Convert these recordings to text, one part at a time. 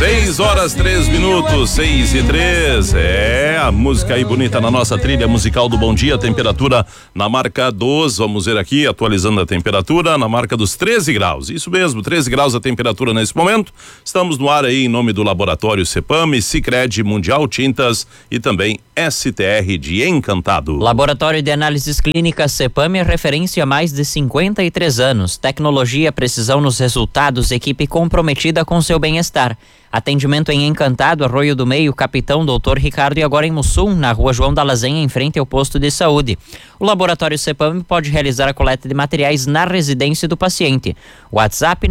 6h03, 6h03. É a música aí bonita na nossa trilha musical do Bom Dia. Temperatura na marca dos, vamos ver aqui, atualizando a temperatura, na marca dos 13 graus. Isso mesmo, 13 graus a temperatura nesse momento. Estamos no ar aí em nome do Laboratório Cepame, Sicredi, Mundial Tintas e também STR de Encantado. Laboratório de Análises Clínicas Cepame é referência há mais de 53 anos. Tecnologia, precisão nos resultados, equipe comprometida com seu bem-estar. Atendimento em Encantado, Arroio do Meio, Capitão Dr. Ricardo e agora em Mussum, na Rua João da Lasanha, em frente ao posto de saúde. O Laboratório Cepame pode realizar a coleta de materiais na residência do paciente. WhatsApp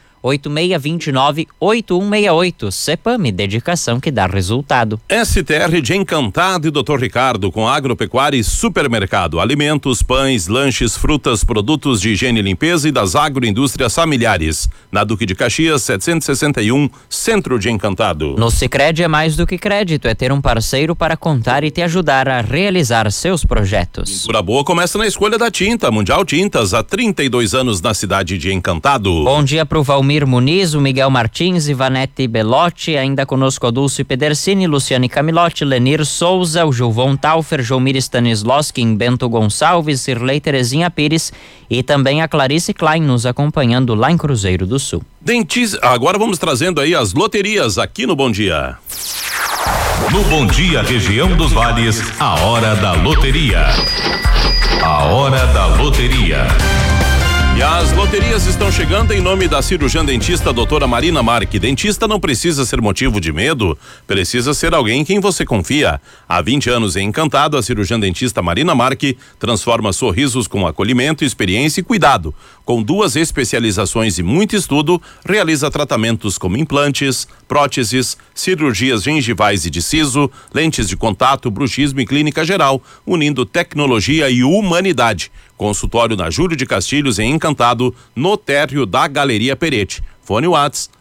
98629-8168. Cepame, dedicação que dá resultado. STR de Encantado e Dr. Ricardo com agropecuária e supermercado. Alimentos, pães, lanches, frutas, produtos de higiene e limpeza e das agroindústrias familiares. Na Duque de Caxias, 761, Centro de Encantado. No Sicredi é mais do que crédito, é ter um parceiro para contar e te ajudar a realizar seus projetos. Pintura boa começa na escolha da tinta. Mundial Tintas, há 32 anos na cidade de Encantado. Bom dia pro Valmir Muniz, o Miguel Martins, Ivanete Belotti, ainda conosco a Dulce Pedersini, Luciane Camilotti, Lenir Souza, o Gilvon Taufer, Jomir Stanisloski, Bento Gonçalves, Sirlei Terezinha Pires e também a Clarice Klein nos acompanhando lá em Cruzeiro do Sul. Agora vamos trazendo aí as loterias aqui no Bom Dia. No Bom Dia Região dos Vales, a hora da loteria. A hora da loteria. E as loterias estão chegando em nome da cirurgiã dentista doutora Marina Marque. Dentista não precisa ser motivo de medo, precisa ser alguém em quem você confia. Há 20 anos em Encantado, a cirurgiã dentista Marina Marque transforma sorrisos com acolhimento, experiência e cuidado. Com 2 especializações e muito estudo, realiza tratamentos como implantes, próteses, cirurgias gengivais e de siso, lentes de contato, bruxismo e clínica geral, unindo tecnologia e humanidade. Consultório na Júlio de Castilhos, em Encantado, no térreo da Galeria Peretti. Fone WhatsApp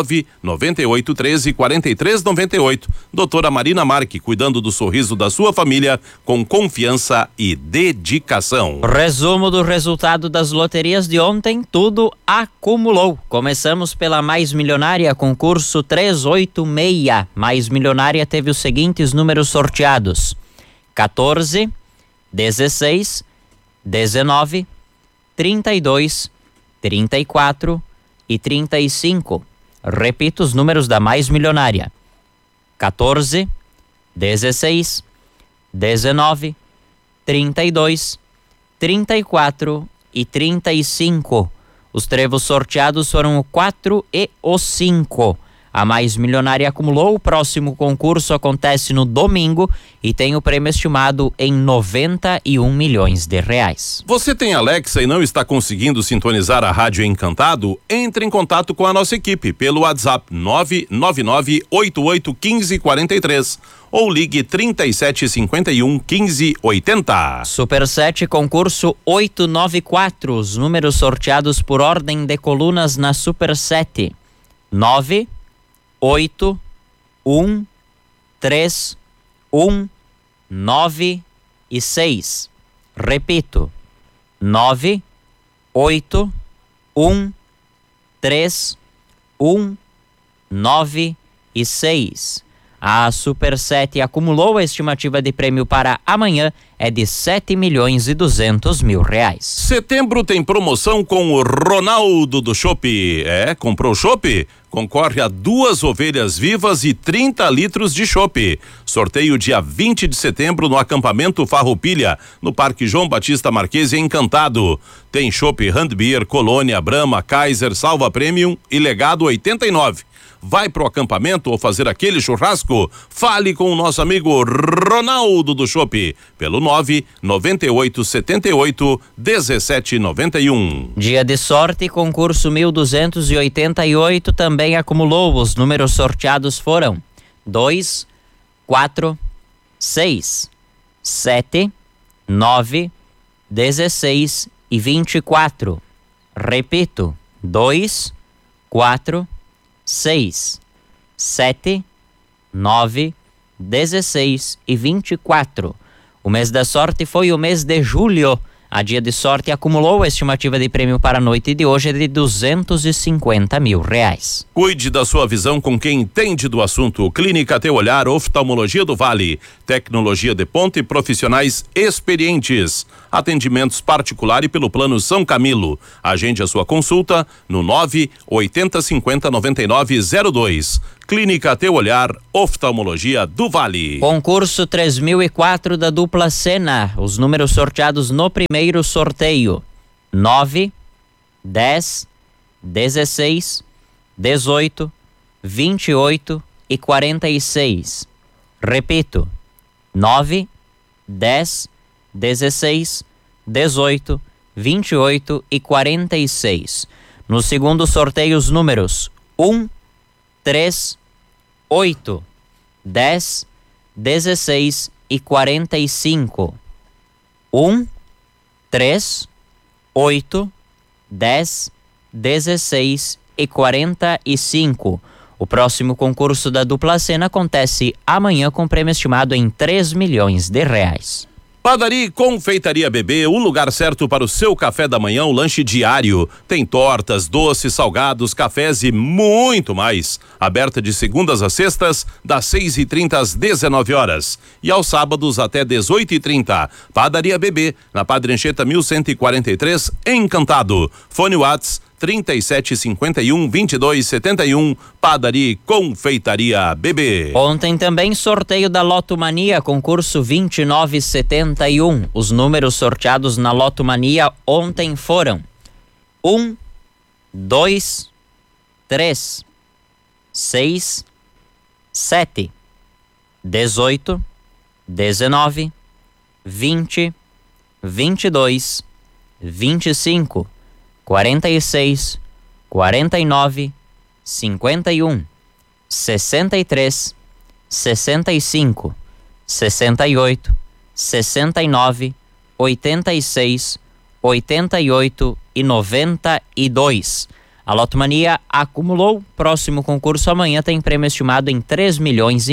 99813-4398. Doutora Marina Marque, cuidando do sorriso da sua família com confiança e dedicação. Resumo do resultado das loterias de ontem, tudo acumulou. Começamos pela Mais Milionária, concurso 386. Mais Milionária teve os seguintes números sorteados: 14, 16, 19, 32, 34 e 35. Repito os números da Mais Milionária: 14, 16, 19, 32, 34 e 35. Os trevos sorteados foram o 4 e o 5. A Mais Milionária acumulou. O próximo concurso acontece no domingo e tem o prêmio estimado em 91 milhões de reais. Você tem Alexa e não está conseguindo sintonizar a Rádio Encantado? Entre em contato com a nossa equipe pelo WhatsApp 999-881543 ou ligue 3751-1580. Super 7, concurso 894. Os números sorteados por ordem de colunas na Super 7: 9, 8, 1, 3, 1, 9 e 6. Repito: 9, 8, 1, 3, 1, 9 e 6. A Super 7 acumulou. A estimativa de prêmio para amanhã é de 7.200.000 reais. Setembro tem promoção com o Ronaldo do Chopp. Comprou chopp? Concorre a 2 ovelhas vivas e 30 litros de chopp. Sorteio dia 20 de setembro no acampamento Farroupilha, no Parque João Batista Marques, em Encantado. Tem chopp Handbeer, Colônia, Brahma, Kaiser, Salva Premium e Legado 89. Vai pro acampamento ou fazer aquele churrasco? Fale com o nosso amigo Ronaldo do Chopp pelo 99878-1791. Dia de sorte, concurso 1288 também acumulou. Os números sorteados foram 2, 4, 6, 7, 9, 16 e 24. Repito: 2, 4, 6, 7, 9, 16 e 24. O mês da sorte foi o mês de julho. A dia de sorte acumulou. A estimativa de prêmio para a noite de hoje é de R$250 mil. Cuide da sua visão com quem entende do assunto. Clínica Teu Olhar, Oftalmologia do Vale. Tecnologia de ponta e profissionais experientes. Atendimentos particular e pelo Plano São Camilo. Agende a sua consulta no 980509902. Clínica Teu Olhar, Oftalmologia do Vale. Concurso 3004 da dupla Sena. Os números sorteados no primeiro sorteio: 9, 10, 16, 18, 28 e 46. Repito: 9, 10, 16, 18, 28 e 46. No segundo sorteio, os números 1, 3, 8, 10, 16 e 45. 1, 3, 8, 10, 16 e 45. O próximo concurso da dupla Sena acontece amanhã com prêmio estimado em R$3 milhões. Padaria e Confeitaria Bebê, o lugar certo para o seu café da manhã, o lanche diário. Tem tortas, doces, salgados, cafés e muito mais. Aberta de segundas a sextas, das 6h30 às 19 horas. E aos sábados até 18h30. Padaria Bebê, na Padre Anchieta 1143, Encantado. Fone Whats 3751-2271, Padaria e Confeitaria Bebê. Ontem também sorteio da Loto Mania, concurso 2971. Os números sorteados na Loto Mania ontem foram 1, 2, 3, 6, 7, 18, 19, 20, 22, 25, 46, 49, 51, 63, 65, 68, 69, 86, 88 e 92. A Loto Mania acumulou. Próximo concurso amanhã tem prêmio estimado em R$3,5 milhões.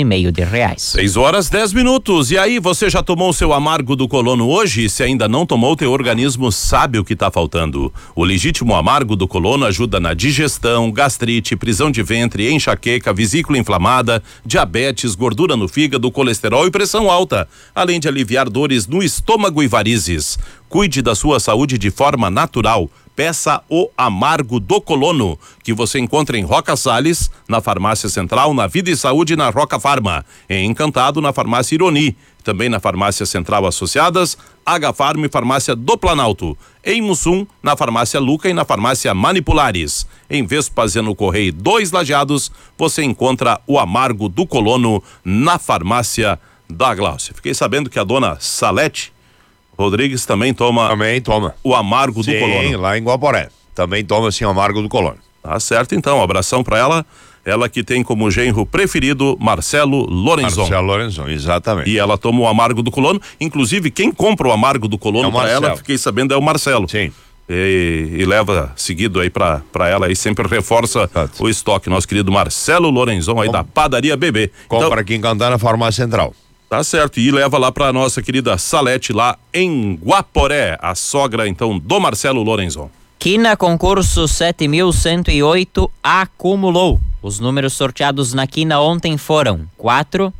6h10. E aí, você já tomou o seu amargo do colono hoje? Se ainda não tomou, teu organismo sabe o que está faltando. O legítimo amargo do colono ajuda na digestão, gastrite, prisão de ventre, enxaqueca, vesícula inflamada, diabetes, gordura no fígado, colesterol e pressão alta, além de aliviar dores no estômago e varizes. Cuide da sua saúde de forma natural. Peça o amargo do colono, que você encontra em Roca Salles, na Farmácia Central, na Vida e Saúde, na Roca Farma, em Encantado, na Farmácia Ironi, também na Farmácia Central Associadas, H-Farm e Farmácia do Planalto, em Mussum, na Farmácia Luca e na Farmácia Manipulares. Em Vespasiano Correia 2 Lajeados, você encontra o amargo do colono na Farmácia da Gláucia. Fiquei sabendo que a dona Salete Rodrigues também toma o amargo do colono. Sim, lá em Guaporé. Também toma sim o amargo do colono. Tá certo então, abração pra ela. Ela que tem como genro preferido Marcelo Lorenzon. Marcelo Lorenzon, exatamente. E ela toma o amargo do colono. Inclusive, quem compra o amargo do colono pra ela, fiquei sabendo, é o Marcelo. Sim. E leva seguido aí pra ela e sempre reforça o estoque. Nosso querido Marcelo Lorenzon aí da Padaria Bebê. Compra então, aqui em Cantana, na Farmácia Central. Tá certo, e leva lá pra nossa querida Salete lá em Guaporé, a sogra então do Marcelo Lorenzon. Quina concurso 7.108 acumulou. Os números sorteados na quina ontem foram 4,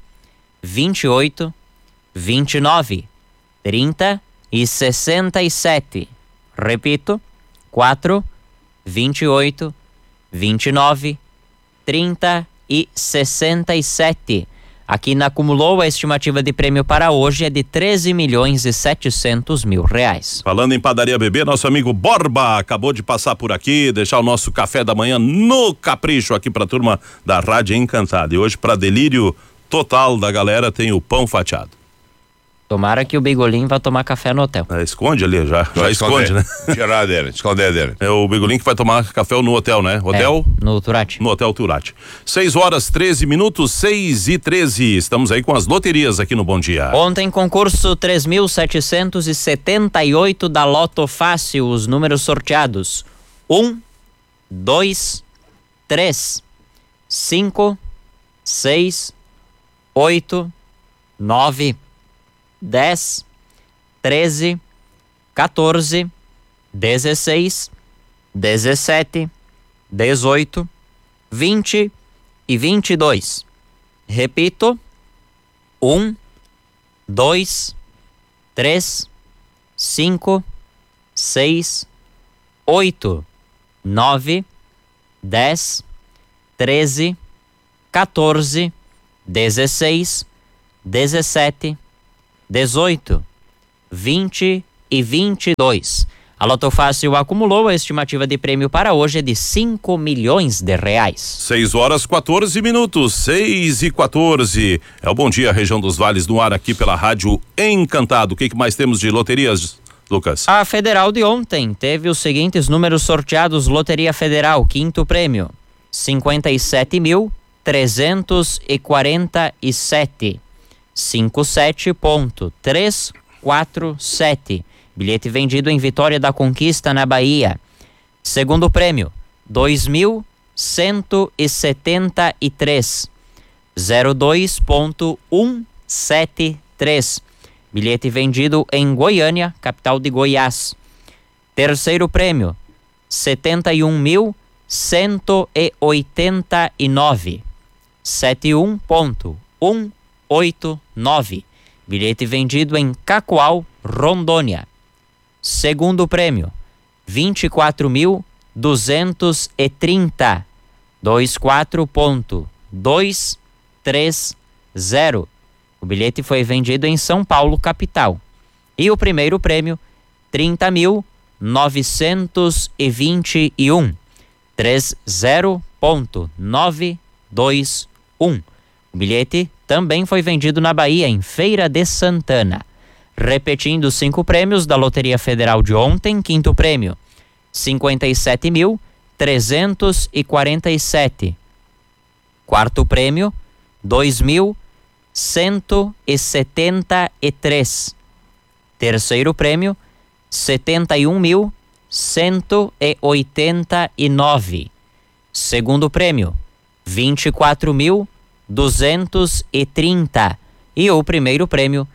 28, 29, 30 e 67. Repito, 4, 28, 29, 30 e 67. Aqui na acumulou, a estimativa de prêmio para hoje é de R$13,7 mil. Falando em Padaria Bebê, nosso amigo Borba acabou de passar por aqui, deixar o nosso café da manhã no capricho aqui pra turma da Rádio Encantada. E hoje, pra delírio total da galera, tem o pão fatiado. Tomara que o Bigolim vá tomar café no hotel. Esconde ali, já esconde, né? Tirar dele, esconder dele. É o Bigolim que vai tomar café no hotel, né? Hotel? No Turati. No Hotel Turati. 6h13, 6h13. Estamos aí com as loterias aqui no Bom Dia. Ontem, concurso 3.778 da Loto Fácil. Os números sorteados: 1, 2, 3, 5, 6, 8, 9, 10, 13, 14, 16, 17, 18, 20 e 22. Repito: 1, 2, 3, 5, 6, 8, 9, 10, 13, 14, 16, 17, 18, 20 e 22. A Loto Fácil acumulou. A estimativa de prêmio para hoje é de 5 milhões de reais. 6h14, 6h14. É o Bom Dia, região dos Vales, no ar aqui pela Rádio Encantado. O que mais temos de loterias, Lucas? A Federal de ontem teve os seguintes números sorteados. Loteria Federal, quinto prêmio: 57.347, 57.347. Bilhete vendido em Vitória da Conquista, na Bahia. Segundo prêmio: 2.173, 02.173. Bilhete vendido em Goiânia, capital de Goiás. Terceiro prêmio: 71.189, 71.189. Bilhete vendido em Cacoal, Rondônia. Segundo prêmio: 24.230, 24.230. O bilhete foi vendido em São Paulo, capital. E o primeiro prêmio: 30.921, 30.921. O bilhete também foi vendido na Bahia, em Feira de Santana. Repetindo os 5 prêmios da Loteria Federal de ontem. Quinto prêmio: 57.347. Quarto prêmio: 2.173. Terceiro prêmio: 71.189. Segundo prêmio: 24.230. E o primeiro prêmio: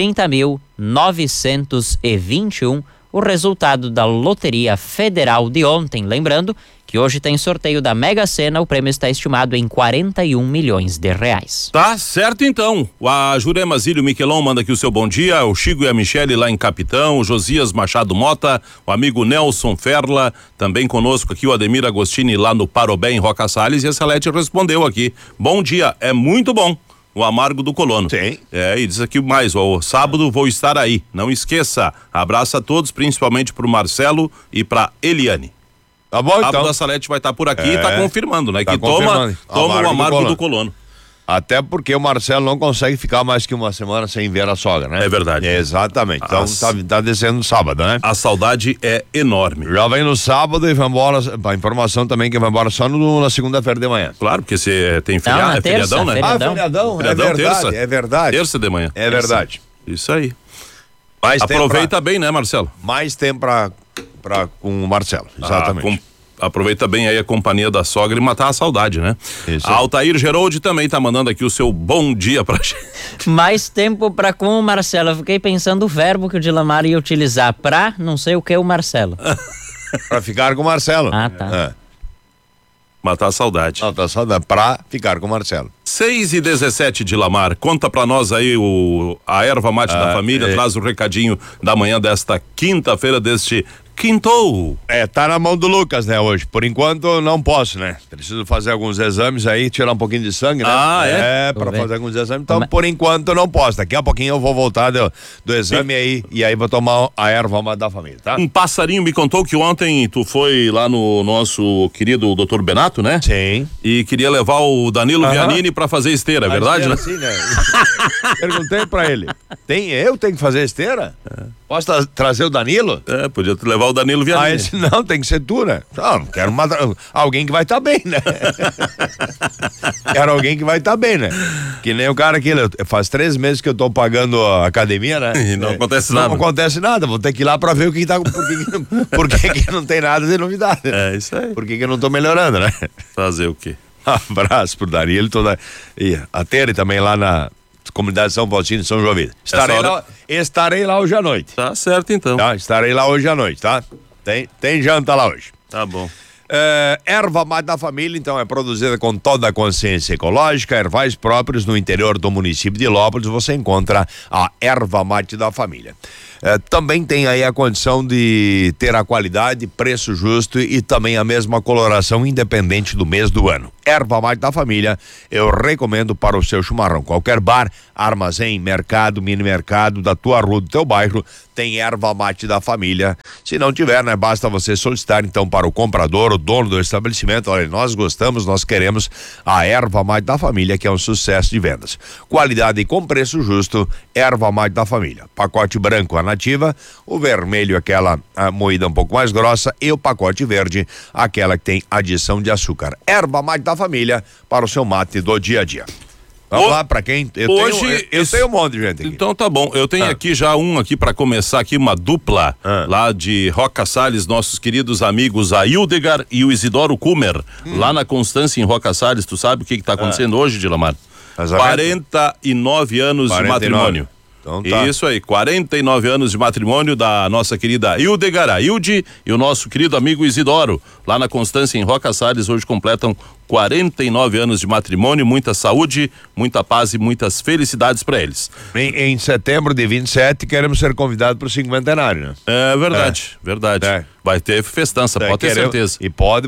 30.921, o resultado da Loteria Federal de ontem. Lembrando que hoje tem sorteio da Mega Sena. O prêmio está estimado em 41 milhões de reais. Tá certo, então. A Jurema Zílio Miquelon manda aqui o seu bom dia. O Chico e a Michele lá em Capitão. O Josias Machado Mota. O amigo Nelson Ferla. Também conosco aqui o Ademir Agostini lá no Parobé, em Roca Salles. E a Salete respondeu aqui: bom dia, é muito bom o amargo do colono. Sim. E diz aqui mais: o sábado vou estar aí, não esqueça. Abraço a todos, principalmente pro Marcelo e pra Eliane. Tá bom, então. A Salete vai estar por aqui e tá confirmando, né? Tá que confirmando. toma o amargo do colono. Até porque o Marcelo não consegue ficar mais que uma semana sem ver a sogra, né? É verdade. Exatamente. Então tá descendo no sábado, né? A saudade é enorme. Já vem no sábado e vai embora. A informação também que vai embora só na segunda-feira de manhã. Claro, porque você tem feriado, é terça, feriadão, né? feriadão. Feriadão, é verdade, terça. é verdade. Terça de manhã. É verdade. Isso aí. Mais Aproveita bem, né, Marcelo? Mais tempo com o Marcelo, exatamente. Aproveita bem aí a companhia da sogra e matar a saudade, né? Isso. A Altair Geroldi também tá mandando aqui o seu bom dia pra gente. Mais tempo pra com o Marcelo. Eu fiquei pensando o verbo que o Dilamar ia utilizar pra não sei o que o Marcelo. Pra ficar com o Marcelo. Ah, tá. Matar a saudade. Não, tá saudade. Pra ficar com o Marcelo. 6h17, Dilamar. Conta pra nós aí a erva mate da família. Traz o recadinho da manhã desta quinta-feira, deste quintou. Tá na mão do Lucas, né, hoje. Por enquanto não posso, né? Preciso fazer alguns exames aí, tirar um pouquinho de sangue, né? Pra fazer alguns exames. Então, por enquanto não posso. Daqui a pouquinho eu vou voltar do exame aí e aí vou tomar a erva mate da família, tá? Um passarinho me contou que ontem tu foi lá no nosso querido Dr. Benato, né? Sim. E queria levar o Danilo Vianini pra fazer esteira, é verdade, né? Sim, né? Perguntei pra ele: eu tenho que fazer esteira? Posso trazer o Danilo? Podia levar o Danilo Vianini. Aí disse: não, tem que ser tu, né? Não quero alguém que vai estar bem, né? Quero alguém que vai estar bem, né? Que nem o cara aqui, faz 3 meses que eu tô pagando a academia, né? E não acontece nada. Não acontece nada, vou ter que ir lá pra ver o que tá, por que não tem nada de novidade. É isso aí. Por que eu não tô melhorando, né? Fazer o quê? Abraço pro Danilo, e a Tere também lá comunidade São Faustino e São Jovita. Estarei lá hoje à noite. Tá certo, então. Tá, estarei lá hoje à noite, tá? Tem janta lá hoje. Tá bom. Erva mate da família, então, é produzida com toda a consciência ecológica, ervais próprios no interior do município de Ilópolis, você encontra a erva mate da família. Também tem aí a condição de ter a qualidade, preço justo e também a mesma coloração independente do mês do ano. Erva mate da família, eu recomendo para o seu chimarrão. Qualquer bar, armazém, mercado, mini mercado da tua rua, do teu bairro, tem erva mate da família. Se não tiver, né, basta você solicitar então para o comprador, o dono do estabelecimento. Olha, nós gostamos, nós queremos a erva mate da família, que é um sucesso de vendas. Qualidade com preço justo, erva mate da família. Pacote branco, a nativa, o vermelho, aquela moída um pouco mais grossa, e o pacote verde, aquela que tem adição de açúcar. Erva mate da família para o seu mate do dia a dia. Vamos lá, pra quem... Eu tenho um monte de gente aqui. Então tá bom, eu tenho aqui já para começar aqui, uma dupla lá de Roca Salles, nossos queridos amigos, a Hildegard e o Isidoro Kummer, lá na Constância, em Roca Salles. Tu sabe o que tá acontecendo hoje, Dilamar? 49 anos de matrimônio. Então tá. Isso aí, 49 anos de matrimônio da nossa querida Hildegard, a Hilde, e o nosso querido amigo Isidoro, lá na Constância, em Roca Salles. Hoje completam 49 anos de matrimônio, muita saúde, muita paz e muitas felicidades para eles. Em setembro de 27 queremos ser convidados para o 50º, né? É verdade, verdade. Vai ter festança, pode ter certeza. E pode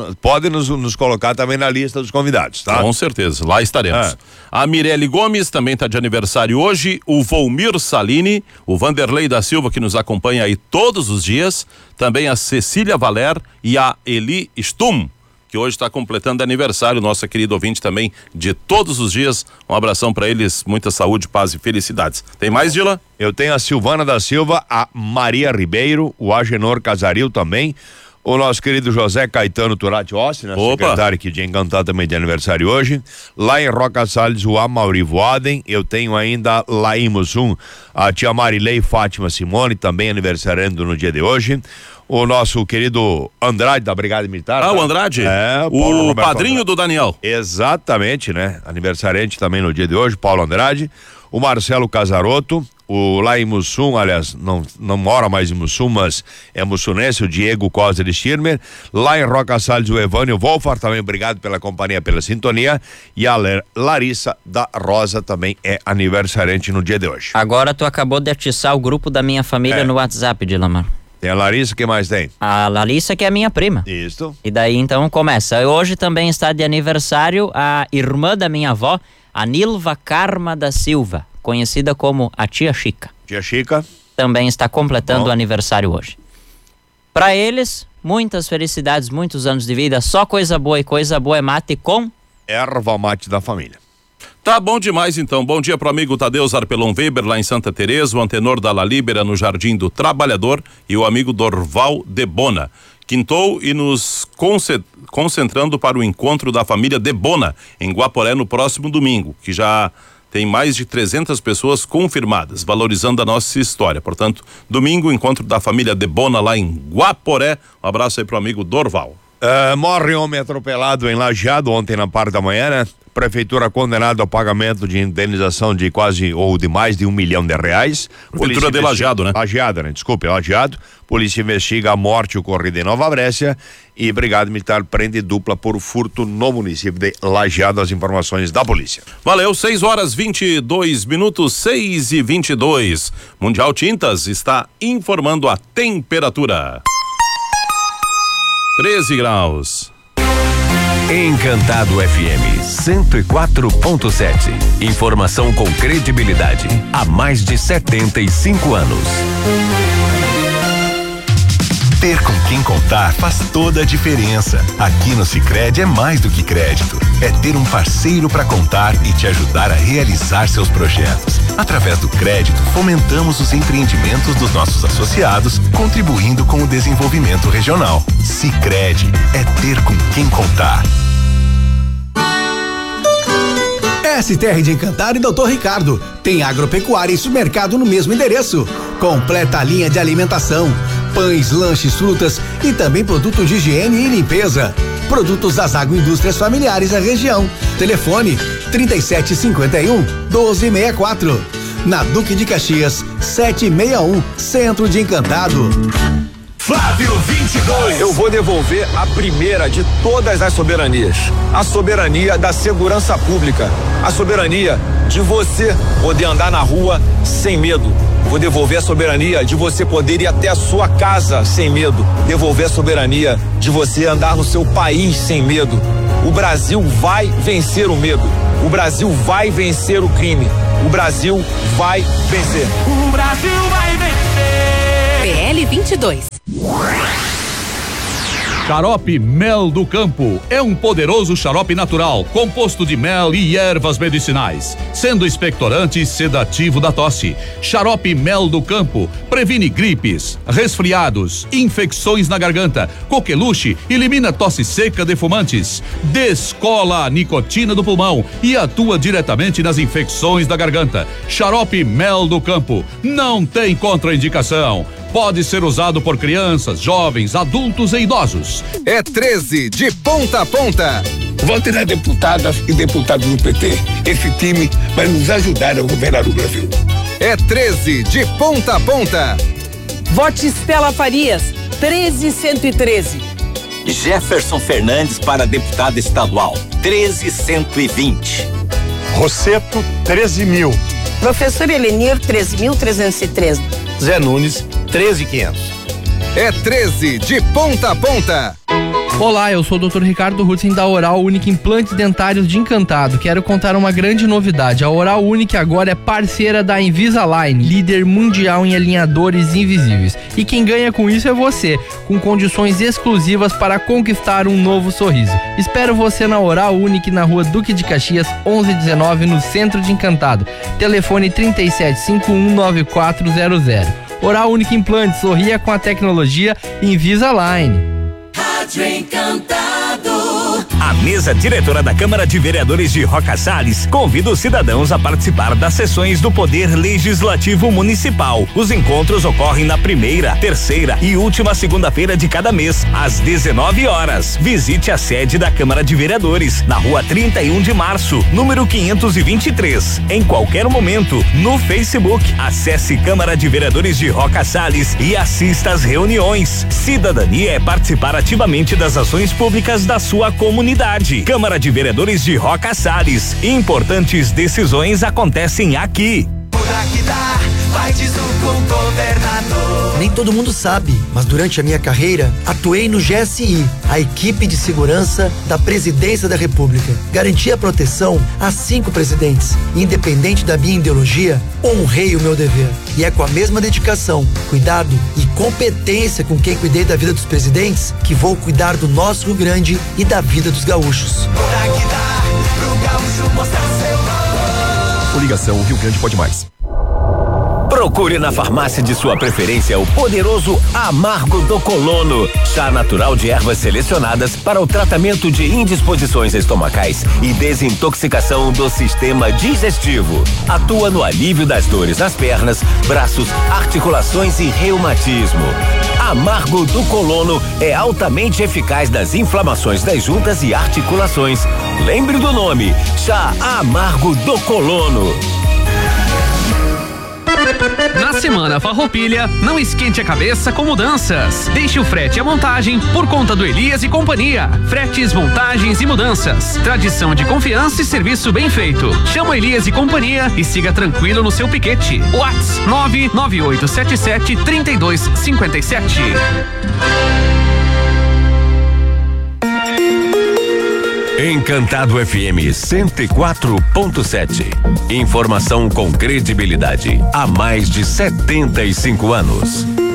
nos colocar também na lista dos convidados, tá? Com certeza, lá estaremos. A Mirelle Gomes também está de aniversário hoje, o Volmir Salini, o Vanderlei da Silva, que nos acompanha aí todos os dias, também a Cecília Valer e a Eli Stum, que hoje está completando aniversário, nossa querida ouvinte também de todos os dias. Um abração para eles, muita saúde, paz e felicidades. Tem mais, Dila? Eu tenho a Silvana da Silva, a Maria Ribeiro, o Agenor Casaril também, o nosso querido José Caetano Turati Ossi, né? Secretário aqui de Encantado, também de aniversário hoje. Lá em Roca Salles, o Amauri Voaden. Eu tenho ainda lá em Mussum a tia Marilei Fátima Simone, também aniversariando no dia de hoje. O nosso querido Andrade, da Brigada Militar. O Andrade? O padrinho do Daniel. Exatamente, né? Aniversariante também no dia de hoje, Paulo Andrade. O Marcelo Casaroto, lá em Mussum, aliás, não mora mais em Mussum, mas é mussunense, o Diego Costa de Schirmer. Lá em Roca Salles, o Evânio Wolfart, também obrigado pela companhia, pela sintonia. E a Larissa da Rosa também é aniversariante no dia de hoje. Agora tu acabou de atiçar o grupo da minha família no WhatsApp, Dilamar. Tem a Larissa, quem mais tem? A Larissa, que é minha prima. Isso. E daí então começa. Hoje também está de aniversário a irmã da minha avó, a Nilva Karma da Silva, conhecida como a Tia Chica. Tia Chica. Também está completando o aniversário hoje. Para eles, muitas felicidades, muitos anos de vida, só coisa boa, e coisa boa é mate com erva mate da família. Tá bom demais, então. Bom dia pro amigo Tadeu Zarpelon Weber, lá em Santa Teresa, o antenor da La Libera, no Jardim do Trabalhador, e o amigo Dorval Debona. Quintou e nos concentrando para o encontro da família Debona, em Guaporé, no próximo domingo, que já tem mais de 300 pessoas confirmadas, valorizando a nossa história. Portanto, domingo, encontro da família Debona, lá em Guaporé. Um abraço aí pro amigo Dorval. Morre homem atropelado em Lajeado ontem na parte da manhã, né? Prefeitura condenada ao pagamento de indenização de quase ou de mais de R$1 milhão. Prefeitura de Lajeado, né? Lajeado, né? Desculpe, Lajeado. Polícia investiga a morte ocorrida em Nova Brécia e Brigada Militar prende dupla por furto no município de Lajeado. As informações da polícia. Valeu, 6h22, 6h22. Mundial Tintas está informando a temperatura. 13 graus. Encantado FM 104.7. Informação com credibilidade há mais de 75 anos. Ter com quem contar faz toda a diferença. Aqui no Sicredi é mais do que crédito. É ter um parceiro para contar e te ajudar a realizar seus projetos. Através do crédito, fomentamos os empreendimentos dos nossos associados, contribuindo com o desenvolvimento regional. Sicredi é ter com quem contar. STR de Encantado e Dr. Ricardo. Tem agropecuária e supermercado no mesmo endereço. Completa a linha de alimentação, pães, lanches, frutas e também produtos de higiene e limpeza. Produtos das agroindústrias familiares da região. Telefone 3751-1264. Na Duque de Caxias, 761, Centro de Encantado. Flávio 22. Eu vou devolver a primeira de todas as soberanias. A soberania da segurança pública. A soberania de você poder andar na rua sem medo. Vou devolver a soberania de você poder ir até a sua casa sem medo. Devolver a soberania de você andar no seu país sem medo. O Brasil vai vencer o medo. O Brasil vai vencer o crime. O Brasil vai vencer. O Brasil vai vencer. PL 22. Xarope Mel do Campo é um poderoso xarope natural, composto de mel e ervas medicinais, sendo expectorante e sedativo da tosse. Xarope Mel do Campo previne gripes, resfriados, infecções na garganta, coqueluche, elimina tosse seca de fumantes, descola a nicotina do pulmão e atua diretamente nas infecções da garganta. Xarope Mel do Campo não tem contraindicação. Pode ser usado por crianças, jovens, adultos e idosos. É 13 de ponta a ponta. Vote nas deputadas e deputados do PT. Esse time vai nos ajudar a governar o Brasil. É 13 de ponta a ponta. Vote Estela Farias, 13113. Jefferson Fernandes para deputado estadual, 13120. Rosseto, 13.000. Professor Elenir, 13.313. Zé Nunes, 13.500. É 13 de ponta a ponta. Olá, eu sou o Dr. Ricardo Hutzen da Oral Unique Implantes Dentários de Encantado. Quero contar uma grande novidade. A Oral Unique agora é parceira da Invisalign, líder mundial em alinhadores invisíveis. E quem ganha com isso é você, com condições exclusivas para conquistar um novo sorriso. Espero você na Oral Unique, na rua Duque de Caxias, 1119, no centro de Encantado. Telefone 37519400. Oral Unique Implantes, sorria com a tecnologia Invisalign. Rádio Encantado. A mesa diretora da Câmara de Vereadores de Roca Salles convida os cidadãos a participar das sessões do Poder Legislativo Municipal. Os encontros ocorrem na primeira, terceira e última segunda-feira de cada mês, às 19 horas. Visite a sede da Câmara de Vereadores, na rua 31 de março, número 523. Em qualquer momento, no Facebook. Acesse Câmara de Vereadores de Roca Salles e assista às reuniões. Cidadania é participar ativamente das ações públicas da sua comunidade. Câmara de Vereadores de Roca Salles. Importantes decisões acontecem aqui. Por aqui dá, vai diz o governador. Nem todo mundo sabe, mas durante a minha carreira atuei no GSI, a equipe de segurança da Presidência da República. Garanti a proteção a 5 presidentes. Independente da minha ideologia, honrei o meu dever. E é com a mesma dedicação, cuidado e competência com quem cuidei da vida dos presidentes que vou cuidar do nosso Rio Grande e da vida dos gaúchos. Por aqui dá, pro gaúcho mostrar seu valor. Coligação Rio Grande Pode Mais. Procure na farmácia de sua preferência o poderoso Amargo do Colono, chá natural de ervas selecionadas para o tratamento de indisposições estomacais e desintoxicação do sistema digestivo. Atua no alívio das dores nas pernas, braços, articulações e reumatismo. Amargo do Colono é altamente eficaz nas inflamações das juntas e articulações. Lembre do nome, chá Amargo do Colono. Na Semana Farroupilha, não esquente a cabeça com mudanças. Deixe o frete e a montagem por conta do Elias e Companhia. Fretes, montagens e mudanças. Tradição de confiança e serviço bem feito. Chama Elias e Companhia e siga tranquilo no seu piquete. WhatsApp 99877-3257. Encantado FM 104.7. Informação com credibilidade há mais de 75 anos.